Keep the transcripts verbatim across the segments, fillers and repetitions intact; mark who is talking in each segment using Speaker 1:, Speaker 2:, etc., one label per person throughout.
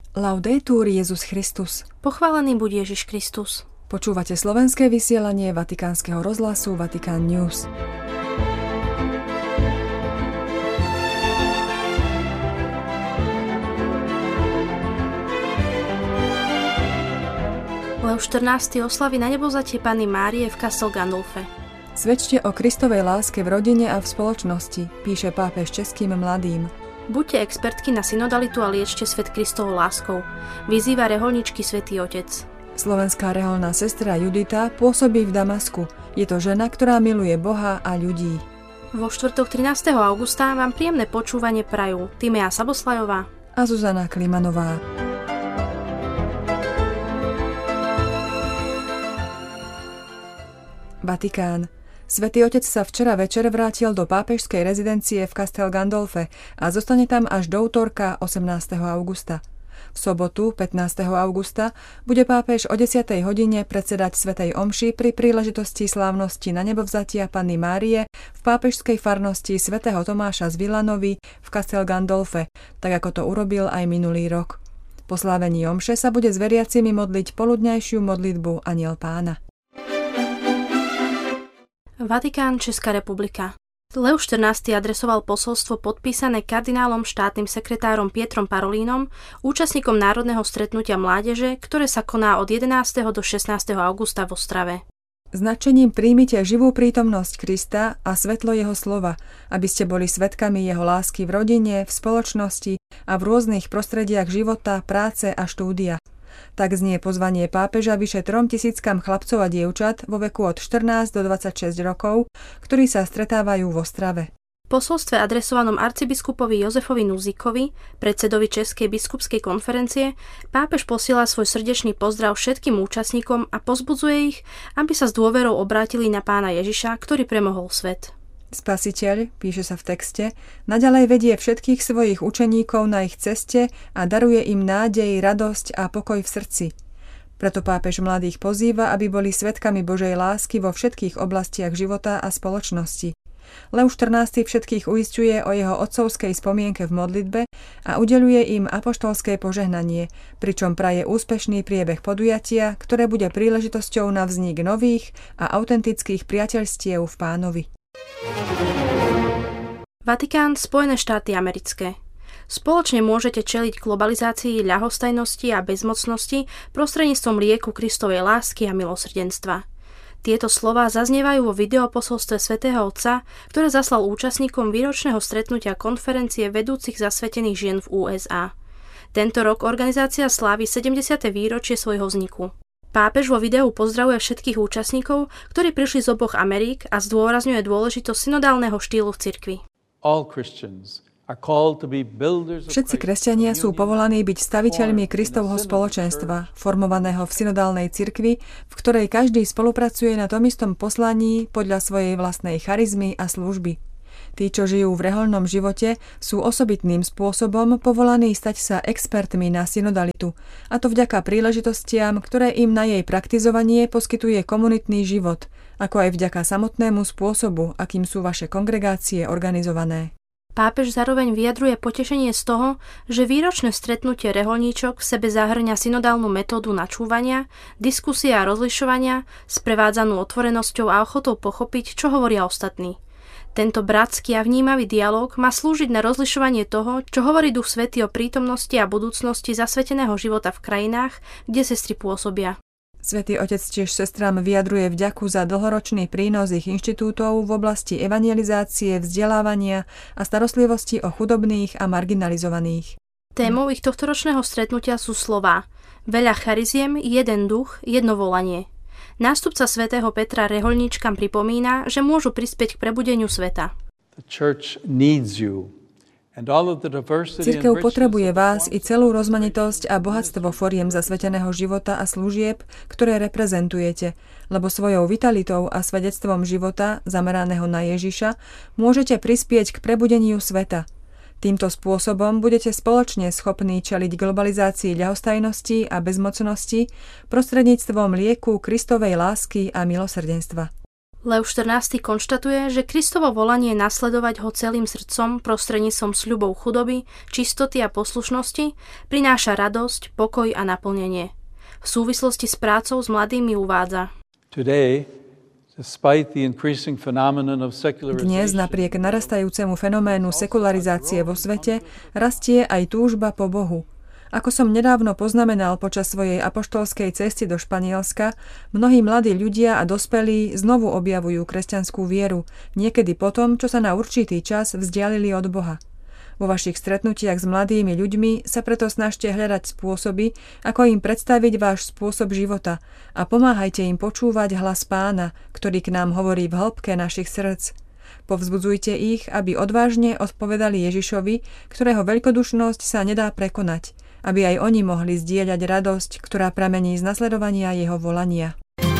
Speaker 1: Laudetur Jesus Christus.
Speaker 2: Pochválený buď Ježiš Kristus.
Speaker 1: Počúvate slovenské vysielanie Vatikánskeho rozhlasu Vatikán News.
Speaker 2: Lev štrnásty oslaví na nebovzatie Panny Márie v Castel Gandolfe.
Speaker 1: Svedčte o Kristovej láske v rodine a v spoločnosti, píše pápež českým mladým.
Speaker 2: Buďte expertky na synodalitu a liečte svet Kristovou láskou, vyzýva reholničky Svätý Otec.
Speaker 1: Slovenská reholná sestra Judita pôsobí v Damasku. Je to žena, ktorá miluje Boha a ľudí.
Speaker 2: Vo štvrtok trinásteho augusta vám príjemné počúvanie prajú Timea Saboslajová
Speaker 1: a Zuzana Klimanová. Vatikán. Svätý Otec sa včera večer vrátil do pápežskej rezidencie v Castel Gandolfe a zostane tam až do utorka osemnásteho augusta. V sobotu pätnásteho augusta bude pápež o desiatej hodine predsedať svätej omši pri príležitosti slávnosti na nebovzatia Panny Márie v pápežskej farnosti svätého Tomáša z Villanovy v Castel Gandolfe, tak ako to urobil aj minulý rok. Po slávení omše sa bude s veriacimi modliť poludňajšiu modlitbu Anjel Pána.
Speaker 2: Vatikán, Česká republika. Lev štrnásty adresoval posolstvo podpísané kardinálom štátnym sekretárom Pietrom Parolínom, účastníkom národného stretnutia mládeže, ktoré sa koná od jedenásteho do šestnásteho augusta v Ostrave.
Speaker 1: Značením príjmite živú prítomnosť Krista a svetlo jeho slova, aby ste boli svedkami jeho lásky v rodine, v spoločnosti a v rôznych prostrediach života, práce a štúdia. Tak znie pozvanie pápeža vyše trom tisíckam chlapcov a dievčat vo veku od štrnásť do dvadsaťšesť rokov, ktorí sa stretávajú v Ostrave.
Speaker 2: V posolstve adresovanom arcibiskupovi Jozefovi Nuzíkovi, predsedovi Českej biskupskej konferencie, pápež posiela svoj srdečný pozdrav všetkým účastníkom a pozbudzuje ich, aby sa s dôverou obrátili na Pána Ježiša, ktorý premohol svet.
Speaker 1: Spasiteľ, píše sa v texte, naďalej vedie všetkých svojich učeníkov na ich ceste a daruje im nádej, radosť a pokoj v srdci. Preto pápež mladých pozýva, aby boli svedkami Božej lásky vo všetkých oblastiach života a spoločnosti. Lev štrnásty všetkých uisťuje o jeho otcovskej spomienke v modlitbe a udeľuje im apoštolské požehnanie, pričom praje úspešný priebeh podujatia, ktoré bude príležitosťou na vznik nových a autentických priateľstiev v Pánovi.
Speaker 2: Vatikán, Spojené štáty americké. Spoločne môžete čeliť globalizácii ľahostajnosti a bezmocnosti prostredníctvom lieku Kristovej lásky a milosrdenstva. Tieto slová zaznievajú vo videoposolstve svätého Otca, ktoré zaslal účastníkom výročného stretnutia konferencie vedúcich zasvetených žien v ú es á. Tento rok organizácia slávi sedemdesiate výročie svojho vzniku. Pápež vo videu pozdravuje všetkých účastníkov, ktorí prišli z oboch Amerik a zdôrazňuje dôležitosť synodálneho štýlu v cirkvi.
Speaker 1: Všetci kresťania sú povolaní byť staviteľmi Kristovho spoločenstva, formovaného v synodálnej cirkvi, v ktorej každý spolupracuje na tom istom poslaní podľa svojej vlastnej charizmy a služby. Tí, čo žijú v reholnom živote, sú osobitným spôsobom povolaní stať sa expertmi na synodalitu, a to vďaka príležitostiam, ktoré im na jej praktizovanie poskytuje komunitný život, ako aj vďaka samotnému spôsobu, akým sú vaše kongregácie organizované.
Speaker 2: Pápež zároveň vyjadruje potešenie z toho, že výročné stretnutie reholníčok v sebe zahŕňa synodálnu metódu načúvania, diskusie a rozlišovania, sprevádzanú otvorenosťou a ochotou pochopiť, čo hovoria ostatní. Tento bratský a vnímavý dialóg má slúžiť na rozlišovanie toho, čo hovorí Duch Svätý o prítomnosti a budúcnosti zasveteného života v krajinách, kde sestry pôsobia.
Speaker 1: Svätý Otec tiež sestrám vyjadruje vďaku za dlhoročný prínos ich inštitútov v oblasti evangelizácie, vzdelávania a starostlivosti o chudobných a marginalizovaných.
Speaker 2: Témou ich tohtoročného stretnutia sú slová: veľa chariziem, jeden duch, jedno volanie. Nástupca svätého Petra reholníčkam pripomína, že môžu prispieť k prebudeniu sveta.
Speaker 1: Cirkev potrebuje vás i celú rozmanitosť a bohatstvo foriem zasveteného života a služieb, ktoré reprezentujete, lebo svojou vitalitou a svedectvom života, zameraného na Ježiša, môžete prispieť k prebudeniu sveta. Týmto spôsobom budete spoločne schopní čeliť globalizácii ľahostajnosti a bezmocnosti prostredníctvom lieku Kristovej lásky a milosrdenstva.
Speaker 2: Leo štrnásty konštatuje, že Kristovo volanie nasledovať ho celým srdcom prostredníctvom sľubov chudoby, čistoty a poslušnosti prináša radosť, pokoj a naplnenie. V súvislosti s prácou s mladými uvádza:
Speaker 1: Dnes napriek narastajúcemu fenoménu sekularizácie vo svete rastie aj túžba po Bohu. Ako som nedávno poznamenal počas svojej apoštolskej cesty do Španielska, mnohí mladí ľudia a dospelí znovu objavujú kresťanskú vieru, niekedy potom, čo sa na určitý čas vzdialili od Boha. Vo vašich stretnutiach s mladými ľuďmi sa preto snažte hľadať spôsoby, ako im predstaviť váš spôsob života a pomáhajte im počúvať hlas Pána, ktorý k nám hovorí v hĺbke našich srdc. Povzbudzujte ich, aby odvážne odpovedali Ježišovi, ktorého veľkodušnosť sa nedá prekonať, aby aj oni mohli zdieľať radosť, ktorá pramení z nasledovania jeho volania.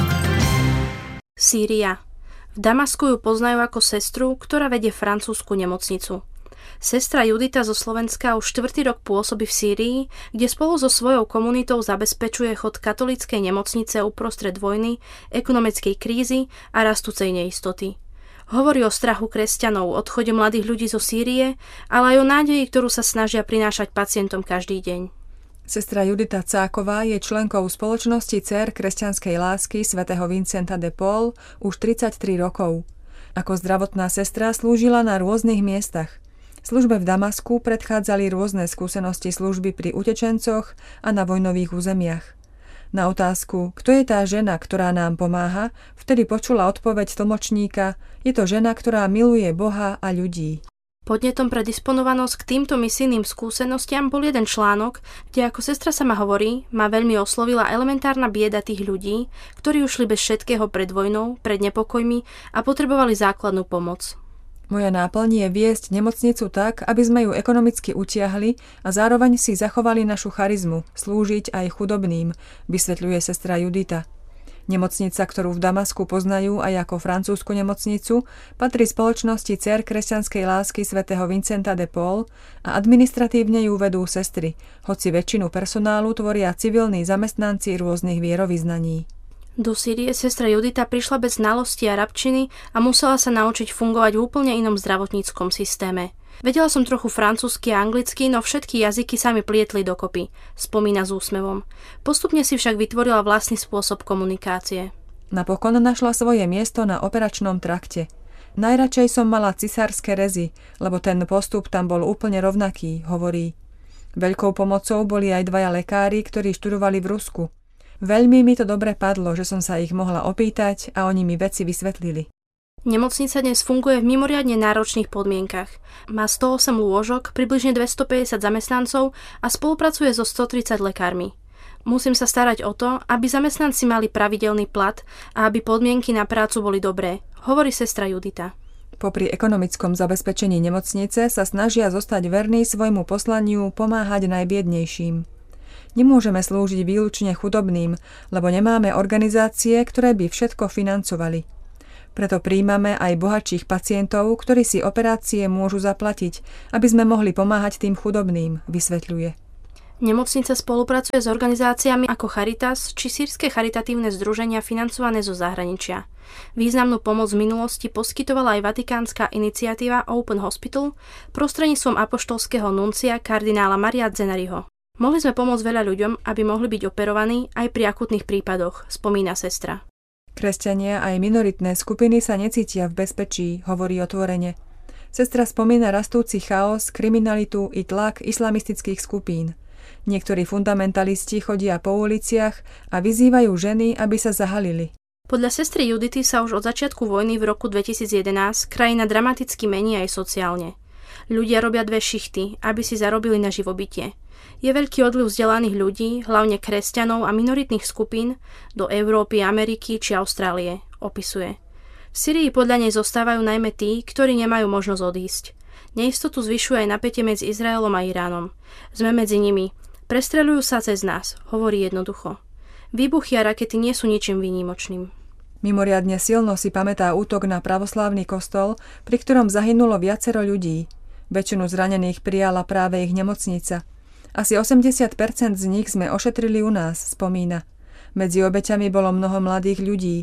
Speaker 2: Sýria. V Damasku ju poznajú ako sestru, ktorá vedie francúzsku nemocnicu. Sestra Judita zo Slovenska už štvrtý rok pôsobí v Sýrii, kde spolu so svojou komunitou zabezpečuje chod katolíckej nemocnice uprostred vojny, ekonomickej krízy a rastúcej neistoty. Hovorí o strachu kresťanov, odchode mladých ľudí zo Sýrie, ale aj o nádeji, ktorú sa snažia prinášať pacientom každý deň.
Speaker 1: Sestra Judita Cáková je členkou spoločnosti Dcér kresťanskej lásky svätého Vincenta de Paul už tridsaťtri rokov. Ako zdravotná sestra slúžila na rôznych miestach. Službe v Damasku predchádzali rôzne skúsenosti služby pri utečencoch a na vojnových územiach. Na otázku, kto je tá žena, ktorá nám pomáha, vtedy počula odpoveď tlmočníka: je to žena, ktorá miluje Boha a ľudí.
Speaker 2: Podnetom pre disponovanosť k týmto misijným skúsenostiam bol jeden článok, kde, ako sestra sama hovorí, ma veľmi oslovila elementárna bieda tých ľudí, ktorí ušli bez všetkého pred vojnou, pred nepokojmi a potrebovali základnú pomoc.
Speaker 1: Moja náplň je viesť nemocnicu tak, aby sme ju ekonomicky utiahli a zároveň si zachovali našu charizmu, slúžiť aj chudobným, vysvetľuje sestra Judita. Nemocnica, ktorú v Damasku poznajú aj ako francúzsku nemocnicu, patrí spoločnosti Dcér kresťanskej lásky svätého Vincenta de Paul a administratívne ju vedú sestry, hoci väčšinu personálu tvoria civilní zamestnanci rôznych vierovyznaní.
Speaker 2: Do Sýrie sestra Judita prišla bez znalosti a rabčiny a musela sa naučiť fungovať v úplne inom zdravotníckom systéme. Vedela som trochu francúzsky a anglicky, no všetky jazyky sa mi plietli dokopy, spomína s úsmevom. Postupne si však vytvorila vlastný spôsob komunikácie.
Speaker 1: Napokon našla svoje miesto na operačnom trakte. Najradšej som mala cisárske rezy, lebo ten postup tam bol úplne rovnaký, hovorí. Veľkou pomocou boli aj dvaja lekári, ktorí študovali v Rusku. Veľmi mi to dobre padlo, že som sa ich mohla opýtať a oni mi veci vysvetlili.
Speaker 2: Nemocnica dnes funguje v mimoriadne náročných podmienkach. Má stoosemdesiat lôžok, približne dvestopäťdesiat zamestnancov a spolupracuje so stotridsať lekármi. Musím sa starať o to, aby zamestnanci mali pravidelný plat a aby podmienky na prácu boli dobré, hovorí sestra Judita.
Speaker 1: Popri ekonomickom zabezpečení nemocnice sa snažia zostať verní svojmu poslaniu pomáhať najbiednejším. Nemôžeme slúžiť výlučne chudobným, lebo nemáme organizácie, ktoré by všetko financovali. Preto prijímame aj bohatších pacientov, ktorí si operácie môžu zaplatiť, aby sme mohli pomáhať tým chudobným, vysvetľuje.
Speaker 2: Nemocnica spolupracuje s organizáciami ako Charitas či sýrske charitatívne združenia financované zo zahraničia. Významnú pomoc v minulosti poskytovala aj vatikánska iniciatíva Open Hospital prostredníctvom apoštolského nuncia kardinála Maria Zenariho. Mohli sme pomôcť veľa ľuďom, aby mohli byť operovaní aj pri akútnych prípadoch, spomína sestra.
Speaker 1: Kresťania aj minoritné skupiny sa necítia v bezpečí, hovorí otvorene. Sestra spomína rastúci chaos, kriminalitu i tlak islamistických skupín. Niektorí fundamentalisti chodia po uliciach a vyzývajú ženy, aby sa zahalili.
Speaker 2: Podľa sestry Judity sa už od začiatku vojny v roku dvetisícjedenásť krajina dramaticky mení aj sociálne. Ľudia robia dve šichty, aby si zarobili na živobytie. Je veľký odliv vzdelaných ľudí, hlavne kresťanov a minoritných skupín, do Európy, Ameriky či Austrálie, opisuje. V Syrii podľa nej zostávajú najmä tí, ktorí nemajú možnosť odísť. Neistotu zvyšuje aj napätie medzi Izraelom a Iránom. Sme medzi nimi. Prestreľujú sa cez nás, hovorí jednoducho. Výbuchy a rakety nie sú ničím výnimočným.
Speaker 1: Mimoriadne silno si pamätá útok na pravoslávny kostol, pri ktorom zahynulo viacero ľudí. Väčšinu zranených prijala práve ich nemocnica. Asi osemdesiat percent z nich sme ošetrili u nás, spomína. Medzi obeťami bolo mnoho mladých ľudí.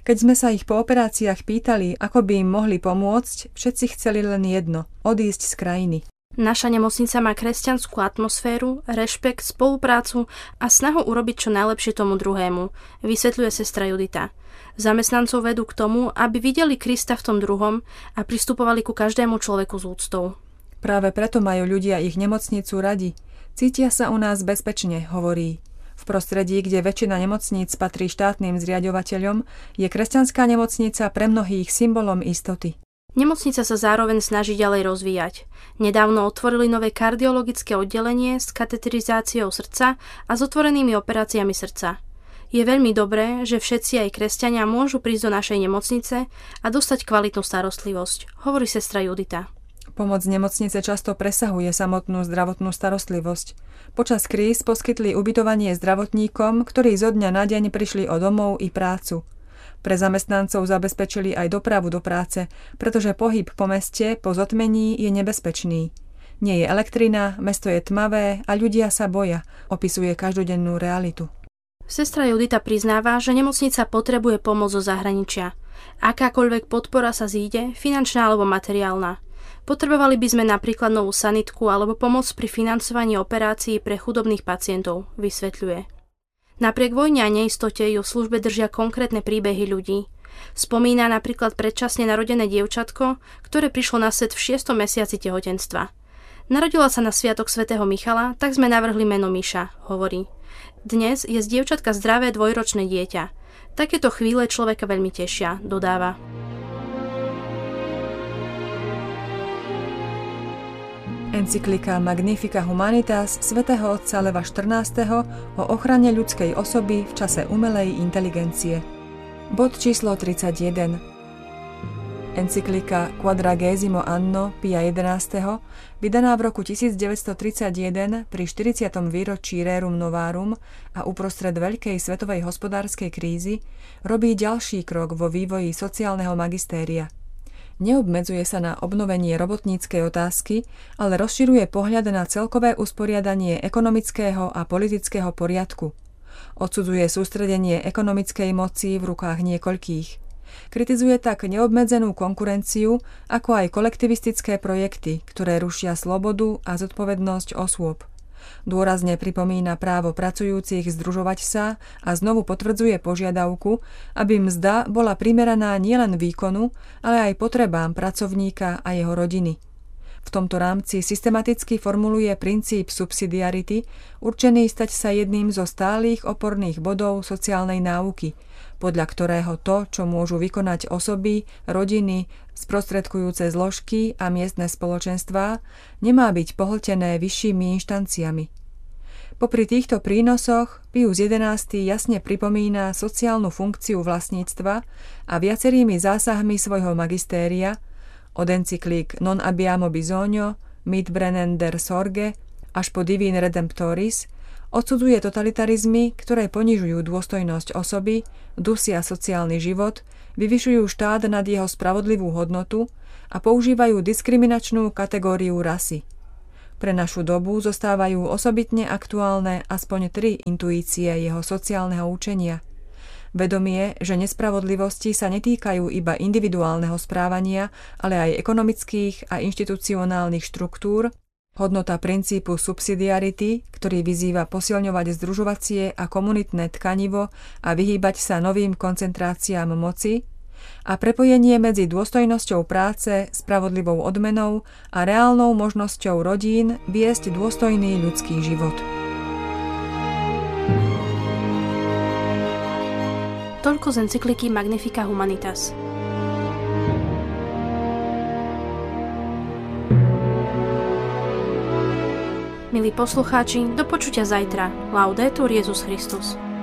Speaker 1: Keď sme sa ich po operáciách pýtali, ako by im mohli pomôcť, všetci chceli len jedno – odísť z krajiny.
Speaker 2: Naša nemocnica má kresťanskú atmosféru, rešpekt, spoluprácu a snahu urobiť čo najlepšie tomu druhému, vysvetľuje sestra Judita. Zamestnancov vedú k tomu, aby videli Krista v tom druhom a pristupovali ku každému človeku s úctou.
Speaker 1: Práve preto majú ľudia ich nemocnicu radi. Cítia sa u nás bezpečne, hovorí. V prostredí, kde väčšina nemocníc patrí štátnym zriaďovateľom, je kresťanská nemocnica pre mnohých symbolom istoty.
Speaker 2: Nemocnica sa zároveň snaží ďalej rozvíjať. Nedávno otvorili nové kardiologické oddelenie s kateterizáciou srdca a s otvorenými operáciami srdca. Je veľmi dobré, že všetci aj kresťania môžu prísť do našej nemocnice a dostať kvalitnú starostlivosť, hovorí sestra Judita.
Speaker 1: Pomoc nemocnice často presahuje samotnú zdravotnú starostlivosť. Počas kríz poskytli ubytovanie zdravotníkom, ktorí zo dňa na deň prišli o domov i prácu. Pre zamestnancov zabezpečili aj dopravu do práce, pretože pohyb po meste po zotmení je nebezpečný. Nie je elektrina, mesto je tmavé a ľudia sa boja, opisuje každodennú realitu.
Speaker 2: Sestra Judita priznáva, že nemocnica potrebuje pomoc zo zahraničia. Akákoľvek podpora sa zíde, finančná alebo materiálna. Potrebovali by sme napríklad novú sanitku alebo pomoc pri financovaní operácií pre chudobných pacientov, vysvetľuje. Napriek vojne a neistote ju v službe držia konkrétne príbehy ľudí. Spomína napríklad predčasne narodené dievčatko, ktoré prišlo na svet v šiestom mesiaci tehotenstva. Narodila sa na sviatok svätého Michala, tak sme navrhli meno Miša, hovorí. Dnes je z dievčatka zdravé dvojročné dieťa. Takéto chvíle človeka veľmi tešia, dodáva.
Speaker 1: Encyklika Magnifica Humanitas svätého otca Leva štrnásteho o ochrane ľudskej osoby v čase umelej inteligencie. Bod číslo tridsaťjeden. Encyklika Quadragesimo Anno Pia jedenásteho, vydaná v roku tisícdeväťstotridsaťjeden pri štyridsiatom výročí Rerum Novarum a uprostred veľkej svetovej hospodárskej krízy, robí ďalší krok vo vývoji sociálneho magistéria. Neobmedzuje sa na obnovenie robotníckej otázky, ale rozširuje pohľad na celkové usporiadanie ekonomického a politického poriadku. Odsudzuje sústredenie ekonomickej moci v rukách niekoľkých. Kritizuje tak neobmedzenú konkurenciu, ako aj kolektivistické projekty, ktoré rušia slobodu a zodpovednosť osôb. Dôrazne pripomína právo pracujúcich združovať sa a znovu potvrdzuje požiadavku, aby mzda bola primeraná nielen výkonu, ale aj potrebám pracovníka a jeho rodiny. V tomto rámci systematicky formuluje princíp subsidiarity, určený stať sa jedným zo stálych oporných bodov sociálnej náuky, podľa ktorého to, čo môžu vykonať osoby, rodiny, sprostredkujúce zložky a miestne spoločenstvá, nemá byť pohltené vyššími inštanciami. Popri týchto prínosoch Pius jedenásty jasne pripomína sociálnu funkciu vlastníctva a viacerými zásahmi svojho magistéria, od encyklík Non abbiamo bisogno, Mitbrennen der Sorge až po Divin Redemptoris, odsudzuje totalitarizmy, ktoré ponižujú dôstojnosť osoby, dusia sociálny život, vyvyšujú štát nad jeho spravodlivú hodnotu a používajú diskriminačnú kategóriu rasy. Pre našu dobu zostávajú osobitne aktuálne aspoň tri intuície jeho sociálneho učenia. Vedomie, že nespravodlivosti sa netýkajú iba individuálneho správania, ale aj ekonomických a inštitucionálnych štruktúr, hodnota princípu subsidiarity, ktorý vyzýva posilňovať združovacie a komunitné tkanivo a vyhýbať sa novým koncentráciám moci, a prepojenie medzi dôstojnosťou práce, spravodlivou odmenou a reálnou možnosťou rodín viesť dôstojný ľudský život.
Speaker 2: Toľko z encykliky Magnifica Humanitas. Milí poslucháči, do počutia zajtra. Laudetur Jesus Christus.